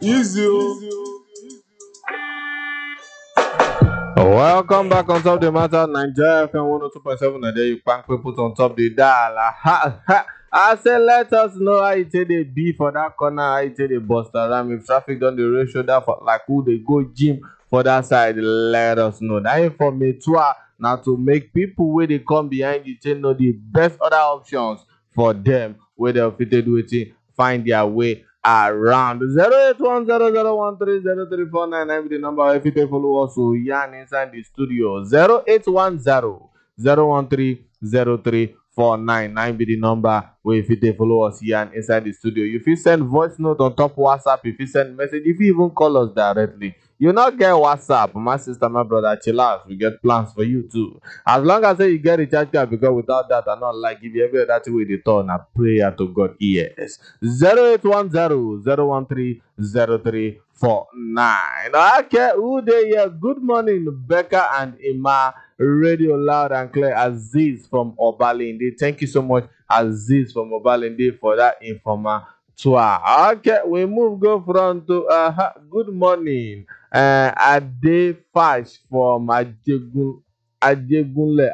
Easy. Welcome back on top the matter. Nigeria FM 102.7. And there you bank people on top the dial. I said, let us know how you take the B for that corner, how you take the bust around. If traffic on the ratio that for like who they go gym for that side, let us know. That information now to make people where they come behind you to know the best other options for them where they'll fit to do it, find their way around 08100130349 be the number. If you take follow us, so Yan inside the studio 08100130349 be the number where if you take follow us Yan inside the studio. If you send voice note on top WhatsApp, if you send message, if you even call us directly, you not get WhatsApp. My sister, my brother, chill out. We get plans for you too. As long as you get recharge card, because without that, I not like if you ever that way they turn a prayer to God ears. 0810-013-0349. Okay, who they here? Good morning, Becca and Ima. Radio loud and clear. Aziz from Obalinde. Thank you so much, Aziz from Obalinde, for that information. Okay, we move go front to good morning. Ade Fash from Ajegunle